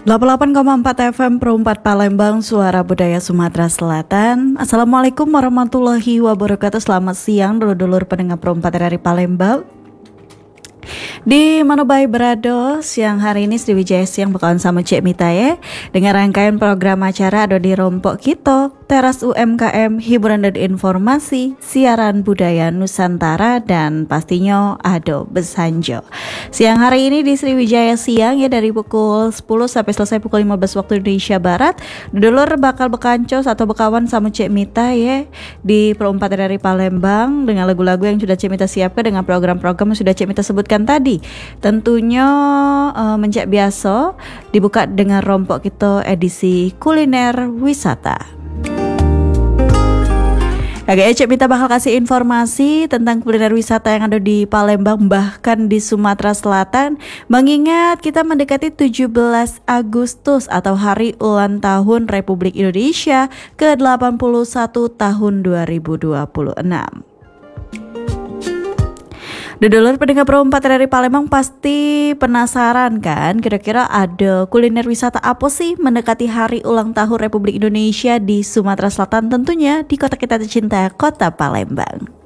88,4 FM Pro 4 Palembang, Suara Budaya Sumatera Selatan. Assalamualaikum warahmatullahi wabarakatuh. Selamat siang dulur-dulur pendengar Pro 4 dari Palembang. Di Manobai Berado, siang hari ini Sriwijaya Siang bakalan sama Cek Mita ya, dengan rangkaian program acara ada di Rompok Kito, Teras UMKM, hiburan dan informasi, siaran budaya Nusantara, dan pastinya Ado Besanjo. Siang hari ini di Sriwijaya Siang ya, dari pukul 10 sampai selesai pukul 15 waktu Indonesia Barat. Dulur bakal bekancos atau bekawan sama Cek Mita ya di Pro 4 dari Palembang dengan lagu-lagu yang sudah Cek Mita siapkan dengan program-program yang sudah Cek Mita sebutkan tadi. Tentunya mencak biasa dibuka dengan Rompok Kito edisi kuliner wisata. Oke, Cek Mita bakal kasih informasi tentang kuliner wisata yang ada di Palembang, bahkan di Sumatera Selatan. Mengingat kita mendekati 17 Agustus atau Hari Ulang Tahun Republik Indonesia ke-81 tahun 2026. Dulur pendengar Pro 4 dari Palembang pasti penasaran kan, kira-kira ada kuliner wisata apa sih mendekati Hari Ulang Tahun Republik Indonesia di Sumatera Selatan, tentunya di kota kita tercinta, Kota Palembang.